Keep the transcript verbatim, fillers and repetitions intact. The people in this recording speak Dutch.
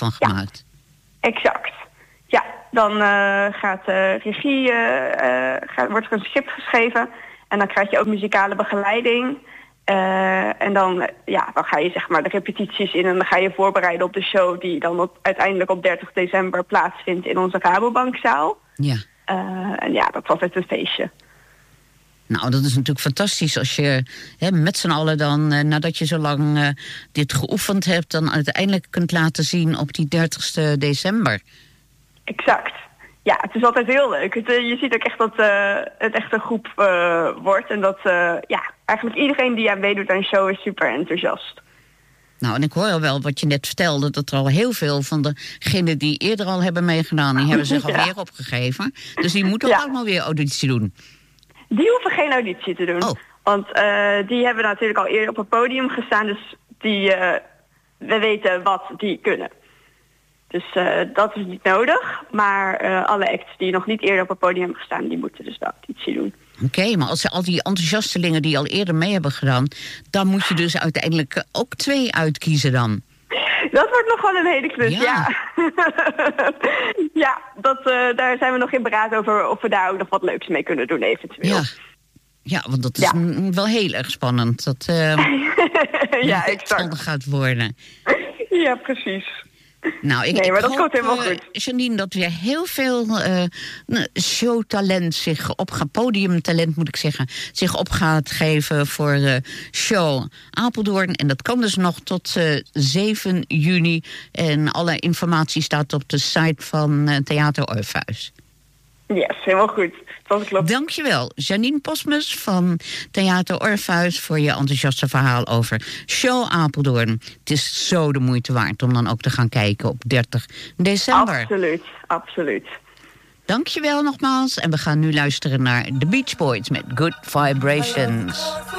van gemaakt. Ja, exact. Ja, dan uh, gaat de uh, regie, uh, uh, gaat, wordt er een script geschreven. En dan krijg je ook muzikale begeleiding. Uh, en dan, uh, ja, dan ga je zeg maar de repetities in en dan ga je voorbereiden op de show die dan op, uiteindelijk op dertig december plaatsvindt in onze Rabobankzaal. Ja. Uh, en ja, dat was altijd een feestje. Nou, dat is natuurlijk fantastisch als je hè, met z'n allen dan, uh, nadat je zo lang uh, dit geoefend hebt, dan uiteindelijk kunt laten zien op die dertigste december. Exact. Ja, het is altijd heel leuk. Het, uh, je ziet ook echt dat uh, het echt een groep uh, wordt. En dat uh, ja, eigenlijk iedereen die aan meedoet aan de show is super enthousiast. Nou, en ik hoor al wel wat je net vertelde, dat er al heel veel van degenen die eerder al hebben meegedaan, die hebben zich ja. alweer opgegeven. Dus die moeten ook ja. allemaal weer auditie doen. Die hoeven geen auditie te doen. Oh. Want uh, die hebben natuurlijk al eerder op het podium gestaan. Dus die, uh, we weten wat die kunnen. Dus uh, dat is niet nodig. Maar uh, alle acts die nog niet eerder op het podium hebben gestaan, die moeten dus de auditie doen. Oké, okay, maar als al die enthousiastelingen die al eerder mee hebben gedaan, dan moet je dus uiteindelijk ook twee uitkiezen dan. Dat wordt nog wel een hele klus, ja. Ja, ja dat, uh, daar zijn we nog in beraad over of we daar ook nog wat leuks mee kunnen doen eventueel. Ja, ja want dat is ja. m- wel heel erg spannend. Dat uh, ja, het spannend gaat worden. Ja, precies. Nou, ik, nee, maar ik dat hoop, komt helemaal uh, goed. Janine, dat weer heel veel uh, showtalent zich op gaat, podiumtalent moet ik zeggen, zich op gaat geven voor uh, show Apeldoorn. En dat kan dus nog tot uh, zeven juni. En alle informatie staat op de site van uh, Theater Orpheus. Yes, helemaal goed. Dat klopt. Dankjewel, Janine Posmus van Theater Orpheus, voor je enthousiaste verhaal over show Apeldoorn. Het is zo de moeite waard om dan ook te gaan kijken op dertig december. Absoluut, absoluut. Dankjewel nogmaals. En we gaan nu luisteren naar The Beach Boys met Good Vibrations.